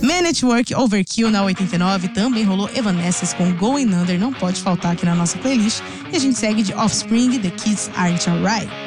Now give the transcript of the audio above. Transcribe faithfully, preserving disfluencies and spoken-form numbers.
Man at Work, Overkill na oitenta e nove. Também rolou Evanescence com Going Under, não pode faltar aqui na nossa playlist. E a gente segue de Offspring, The Kids Aren't Alright.